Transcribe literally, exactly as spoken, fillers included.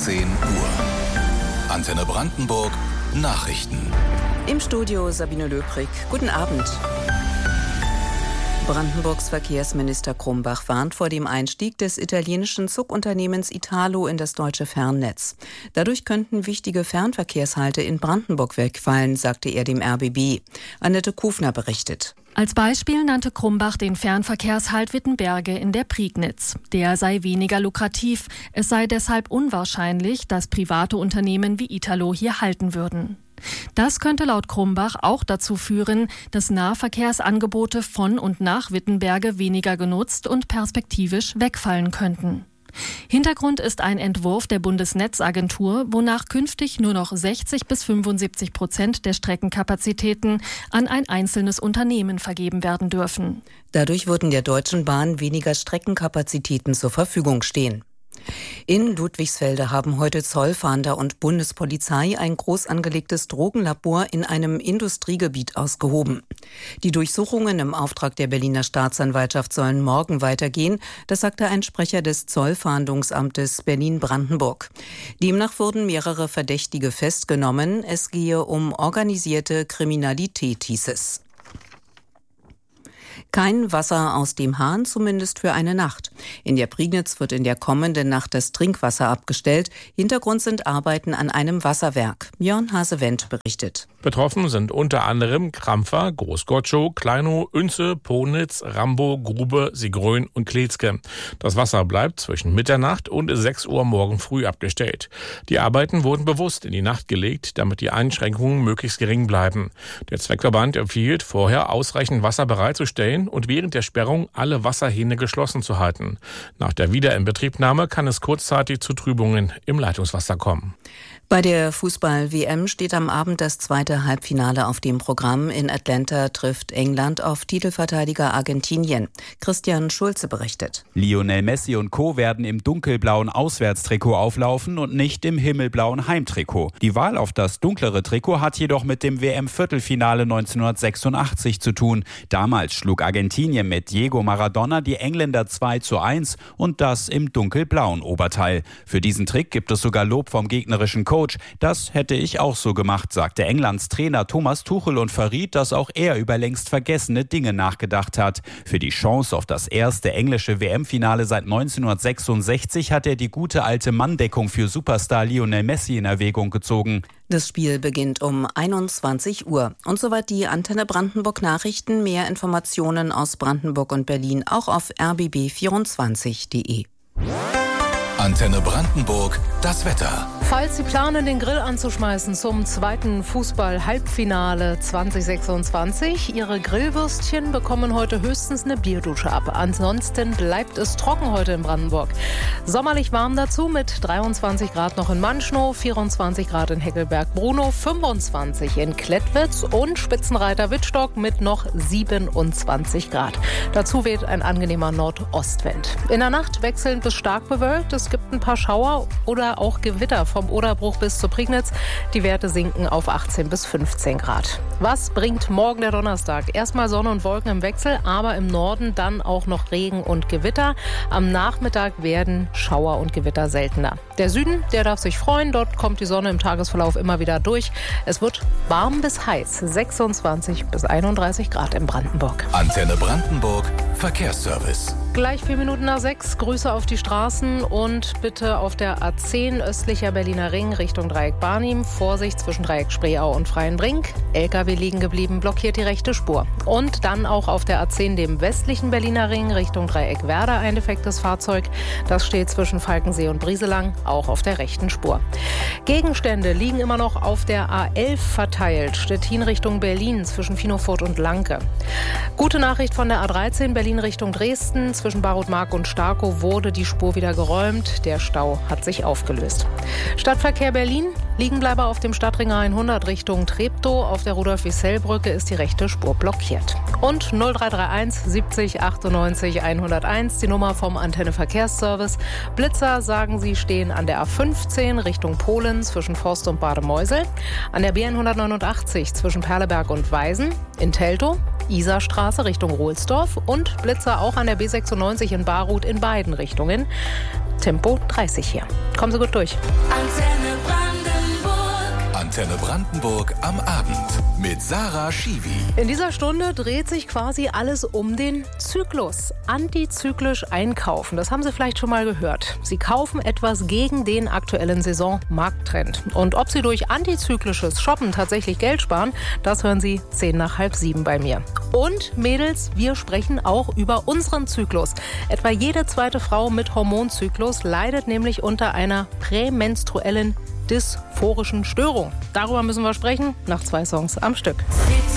zehn Uhr. Antenne Brandenburg Nachrichten. Im Studio Sabine Löbrig. Guten Abend. Brandenburgs Verkehrsminister Krumbach warnt vor dem Einstieg des italienischen Zugunternehmens Italo in das deutsche Fernnetz. Dadurch könnten wichtige Fernverkehrshalte in Brandenburg wegfallen, sagte er dem R B B. Annette Kufner berichtet. Als Beispiel nannte Krumbach den Fernverkehrshalt Wittenberge in der Prignitz. Der sei weniger lukrativ. Es sei deshalb unwahrscheinlich, dass private Unternehmen wie Italo hier halten würden. Das könnte laut Krumbach auch dazu führen, dass Nahverkehrsangebote von und nach Wittenberge weniger genutzt und perspektivisch wegfallen könnten. Hintergrund ist ein Entwurf der Bundesnetzagentur, wonach künftig nur noch sechzig bis fünfundsiebzig Prozent der Streckenkapazitäten an ein einzelnes Unternehmen vergeben werden dürfen. Dadurch würden der Deutschen Bahn weniger Streckenkapazitäten zur Verfügung stehen. In Ludwigsfelde haben heute Zollfahnder und Bundespolizei ein groß angelegtes Drogenlabor in einem Industriegebiet ausgehoben. Die Durchsuchungen im Auftrag der Berliner Staatsanwaltschaft sollen morgen weitergehen, das sagte ein Sprecher des Zollfahndungsamtes Berlin-Brandenburg. Demnach wurden mehrere Verdächtige festgenommen. Es gehe um organisierte Kriminalität, hieß es. Kein Wasser aus dem Hahn, zumindest für eine Nacht. In der Prignitz wird in der kommenden Nacht das Trinkwasser abgestellt. Hintergrund sind Arbeiten an einem Wasserwerk. Björn Hase-Wendt berichtet. Betroffen sind unter anderem Krampfer, Großgotschow, Kleinow, Oense, Ponitz, Rambo, Grube, Sigrön und Kletzke. Das Wasser bleibt zwischen Mitternacht und sechs Uhr morgen früh abgestellt. Die Arbeiten wurden bewusst in die Nacht gelegt, damit die Einschränkungen möglichst gering bleiben. Der Zweckverband empfiehlt, vorher ausreichend Wasser bereitzustellen und während der Sperrung alle Wasserhähne geschlossen zu halten. Nach der Wiederinbetriebnahme kann es kurzzeitig zu Trübungen im Leitungswasser kommen. Bei der Fußball-W M steht am Abend das zweite Halbfinale auf dem Programm. In Atlanta trifft England auf Titelverteidiger Argentinien. Christian Schulze berichtet. Lionel Messi und Co. werden im dunkelblauen Auswärtstrikot auflaufen und nicht im himmelblauen Heimtrikot. Die Wahl auf das dunklere Trikot hat jedoch mit dem W M-Viertelfinale neunzehnhundertsechsundachtzig zu tun. Damals schlug Argentinien mit Diego Maradona die Engländer zwei zu eins und das im dunkelblauen Oberteil. Für diesen Trick gibt es sogar Lob vom gegnerischen Coach. Das hätte ich auch so gemacht, sagte Englands Trainer Thomas Tuchel und verriet, dass auch er über längst vergessene Dinge nachgedacht hat. Für die Chance auf das erste englische W M-Finale seit neunzehnhundertsechsundsechzig hat er die gute alte Manndeckung für Superstar Lionel Messi in Erwägung gezogen. Das Spiel beginnt um einundzwanzig Uhr. Und soweit die Antenne Brandenburg Nachrichten. Mehr Informationen aus Brandenburg und Berlin auch auf r b b vierundzwanzig punkt d e. Antenne Brandenburg, das Wetter. Falls Sie planen, den Grill anzuschmeißen zum zweiten Fußball-Halbfinale zwanzig sechsundzwanzig, Ihre Grillwürstchen bekommen heute höchstens eine Bierdusche ab. Ansonsten bleibt es trocken heute in Brandenburg. Sommerlich warm dazu mit dreiundzwanzig Grad noch in Manschnow, vierundzwanzig Grad in Heckelberg-Brunow, fünfundzwanzig in Klettwitz und Spitzenreiter-Wittstock mit noch siebenundzwanzig Grad. Dazu weht ein angenehmer Nordostwind. In der Nacht wechselnd bis stark bewölkt. Es gibt ein paar Schauer oder auch Gewitter vom Oderbruch bis zur Prignitz. Die Werte sinken auf achtzehn bis fünfzehn Grad. Was bringt morgen der Donnerstag? Erstmal Sonne und Wolken im Wechsel, aber im Norden dann auch noch Regen und Gewitter. Am Nachmittag werden Schauer und Gewitter seltener. Der Süden, der darf sich freuen. Dort kommt die Sonne im Tagesverlauf immer wieder durch. Es wird warm bis heiß. sechsundzwanzig bis einunddreißig Grad in Brandenburg. Antenne Brandenburg, Verkehrsservice. Gleich vier Minuten nach sechs. Grüße auf die Straßen und bitte auf der A zehn östlicher Berliner Ring Richtung Dreieck Barnim. Vorsicht zwischen Dreieck Spreeau und Freienbrink. L K W liegen geblieben, blockiert die rechte Spur. Und dann auch auf der A zehn dem westlichen Berliner Ring Richtung Dreieck Werder ein defektes Fahrzeug. Das steht zwischen Falkensee und Brieselang, auch auf der rechten Spur. Gegenstände liegen immer noch auf der A elf verteilt. Stettin Richtung Berlin zwischen Finofurt und Lanke. Gute Nachricht von der A dreizehn Berlin Richtung Dresden. Zwischen Barotmark und Starkow wurde die Spur wieder geräumt. Der Stau hat sich aufgelöst. Stadtverkehr Berlin. Liegenbleiber auf dem Stadtring hundert Richtung Treptow. Auf der Rudolf-Wiesel-Brücke ist die rechte Spur blockiert. Und null drei drei eins siebzig achtundneunzig hunderteins, die Nummer vom Antenne Verkehrsservice. Blitzer sagen, sie stehen an der A fünfzehn Richtung Polen zwischen Forst und Bademeusel. An der B hundertneunundachtzig zwischen Perleberg und Weisen. In Teltow. Isarstraße Richtung Rohlsdorf und Blitzer auch an der B sechsundneunzig in Baruth in beiden Richtungen. Tempo dreißig hier. Kommen Sie gut durch. Antenne Brandenburg. Antenne Brandenburg am Abend mit Sarah Schiwi. In dieser Stunde dreht sich quasi alles um den Zyklus. Antizyklisch einkaufen, das haben Sie vielleicht schon mal gehört. Sie kaufen etwas gegen den aktuellen Saisonmarkttrend. Und ob Sie durch antizyklisches Shoppen tatsächlich Geld sparen, das hören Sie zehn nach halb sieben bei mir. Und Mädels, wir sprechen auch über unseren Zyklus. Etwa jede zweite Frau mit Hormonzyklus leidet nämlich unter einer prämenstruellen dysphorischen Störung. Darüber müssen wir sprechen nach zwei Songs am Stück.